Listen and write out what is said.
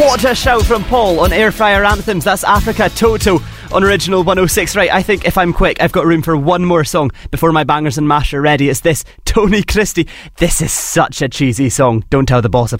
What a shout from Paul on Airfryer Anthems. That's Africa Toto on Original 106. Right, I think if I'm quick, I've got room for one more song before my bangers and mash are ready. It's this, Tony Christie. This is such a cheesy song. Don't tell the boss.